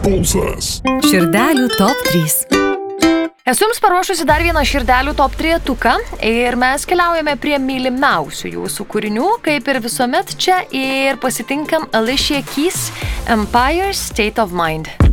pulsas. Širdelių top 3. Esu jums paruošusi dar vieną širdelių top 3 ir mes keliaujame prie mylimiausių jūsų kūrinių, kaip ir visuomet čia, ir pasitinkam Alicia Keys Empire State of Mind.